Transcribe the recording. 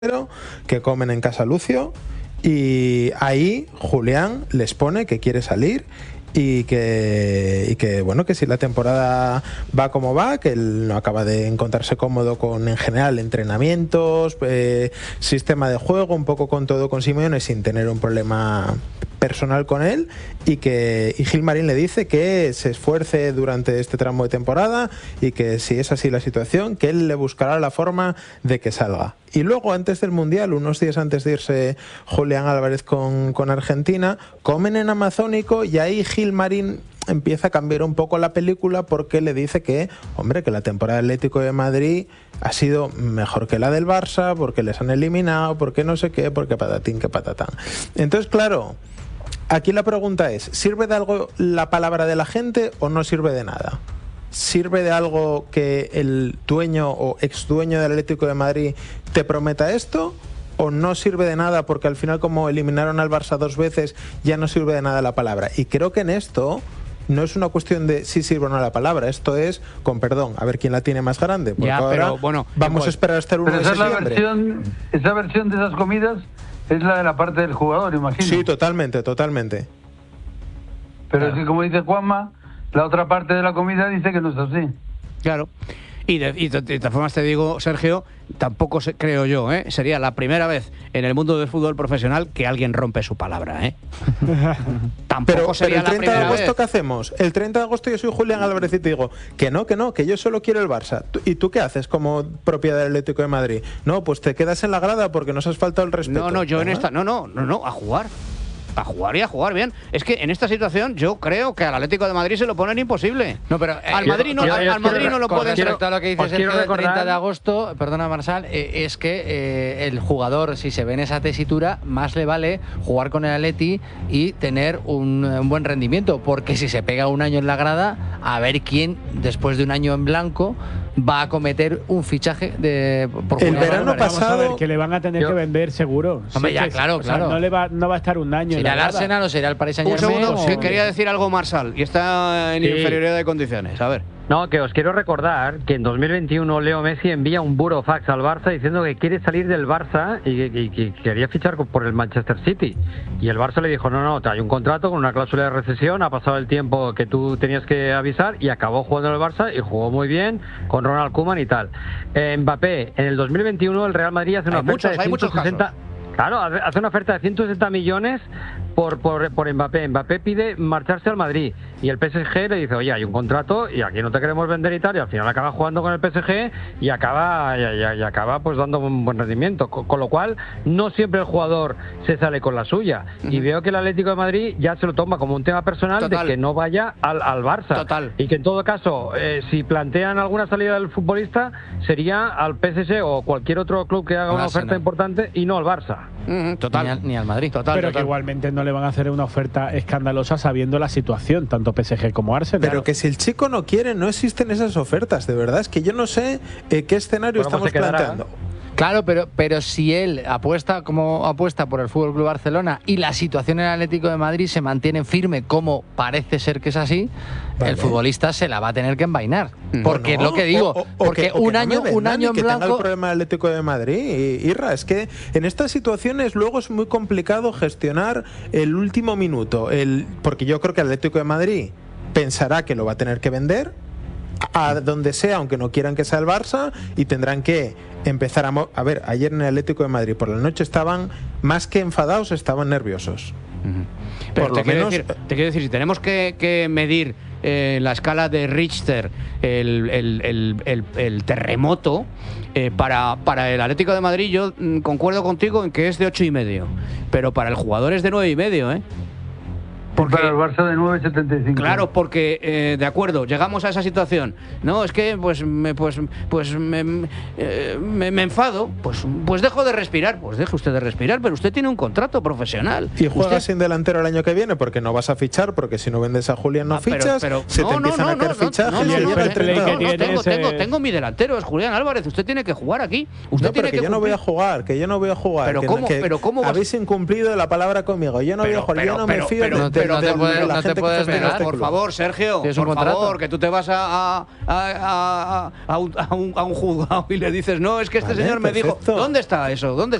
que comen en Casa Lucio, y ahí Julián les pone que quiere salir y que bueno, que si la temporada va como va, que él no acaba de encontrarse cómodo con, en general, entrenamientos, sistema de juego, un poco con todo con Simeone, sin tener un problema personal con él, y Gilmarín le dice que se esfuerce durante este tramo de temporada y que si es así la situación, que él le buscará la forma de que salga. Y luego, antes del Mundial, unos días antes de irse Julián Álvarez con Argentina, comen en Amazónico, y ahí Gilmarín empieza a cambiar un poco la película, porque le dice que, hombre, que la temporada del Atlético de Madrid ha sido mejor que la del Barça, porque les han eliminado, porque no sé qué, porque patatín que patatán. Entonces, claro, aquí la pregunta es, ¿sirve de algo la palabra de la gente o no sirve de nada? ¿Sirve de algo que el dueño o exdueño del Atlético de Madrid te prometa esto? ¿O no sirve de nada porque al final, como eliminaron al Barça 2 veces, ya no sirve de nada la palabra? Y creo que en esto no es una cuestión de si sirve o no la palabra, esto es, con perdón, a ver quién la tiene más grande, porque ahora vamos a esperar hasta el 1 de septiembre. Esa versión de esas comidas es la de la parte del jugador, imagino. Sí, totalmente. Pero es que, como dice Juanma, la otra parte de la comida dice que no es así. Claro. Y de todas formas te digo, Sergio, tampoco creo yo, sería la primera vez en el mundo del fútbol profesional que alguien rompe su palabra, Tampoco sería pero el 30 la primera de agosto, vez. ¿qué hacemos? El 30 de agosto yo soy Julián Álvarez y te digo que no, que yo solo quiero el Barça. ¿Y tú qué haces como propiedad del Atlético de Madrid? No, pues te quedas en la grada porque nos has faltado el respeto. No, yo en esta... No, a jugar. A jugar y a jugar bien. Es que en esta situación yo creo que al Atlético de Madrid se lo ponen imposible. No, pero al Madrid no lo pueden. Respecto a lo que dice Sergio del 30 de agosto, perdona Marsal, es que el jugador, si se ve en esa tesitura, más le vale jugar con el Atleti y tener un buen rendimiento, porque si se pega un año en la grada, a ver quién, después de un año en blanco, va a cometer un fichaje por el verano pasado. Vamos a ver, que le van a tener que vender seguro. Hombre, ya, claro. No va a estar un año. ¿Será el Arsenal o será el Paris Saint-Germain? Un segundo, quería decir algo Marsal, y está en inferioridad de condiciones. A ver. No, que os quiero recordar que en 2021 Leo Messi envía un burofax al Barça diciendo que quiere salir del Barça y que quería fichar por el Manchester City. Y el Barça le dijo, no, hay un contrato con una cláusula de recesión, ha pasado el tiempo que tú tenías que avisar, y acabó jugando en el Barça y jugó muy bien con Ronald Koeman y tal. Mbappé, en el 2021 el Real Madrid hace una oferta de 160... Claro, hace una oferta de 160 millones por Mbappé. Mbappé pide marcharse al Madrid y el PSG le dice, oye, hay un contrato y aquí no te queremos vender y tal, y al final acaba jugando con el PSG y acaba pues dando un buen rendimiento, con lo cual no siempre el jugador se sale con la suya. Y veo que el Atlético de Madrid ya se lo toma como un tema personal. Total. De que no vaya al Barça. Total. Y que en todo caso, si plantean alguna salida del futbolista, sería al PSG o cualquier otro club que haga una oferta importante y no al Barça. Total. Ni al Madrid. Pero que igualmente no le van a hacer una oferta escandalosa sabiendo la situación, tanto PSG como Arsenal. Pero que si el chico no quiere, no existen esas ofertas, de verdad. Es que yo no sé qué escenario estamos planteando. Claro, pero si él apuesta por el Fútbol Club Barcelona y la situación en el Atlético de Madrid se mantiene firme, como parece ser que es así, el futbolista se la va a tener que envainar. Porque es lo que digo, porque un año en blanco. Que tenga el problema del Atlético de Madrid, Irra, es que en estas situaciones luego es muy complicado gestionar el último minuto, porque yo creo que el Atlético de Madrid pensará que lo va a tener que vender a donde sea, aunque no quieran que sea el Barça, y tendrán que empezar a ver, ayer en el Atlético de Madrid por la noche estaban más que enfadados, estaban nerviosos. Pero te quiero decir, si tenemos que medir la escala de Richter, el terremoto, para el Atlético de Madrid, yo concuerdo contigo en que es de 8,5, pero para el jugador es de 9,5, Porque, para el Barça de 9,75. Claro, porque, de acuerdo, llegamos a esa situación. No, es que me enfado, pues dejo de respirar. Pues deje usted de respirar, pero usted tiene un contrato profesional. Y juegas sin delantero el año que viene porque no vas a fichar, porque si no vendes a Julián no fichas, se te empiezan a caer fichajes. Tengo mi delantero, es Julián Álvarez, usted tiene que jugar aquí. Usted tiene que yo no voy a jugar, Pero ¿cómo habéis incumplido la palabra conmigo. Yo no voy a jugar, yo no me fío de pero no te puedes negar. Por favor, Sergio, por favor, que tú te vas a un juzgado y le dices, no, es que este señor me dijo, ¿dónde está eso? ¿Dónde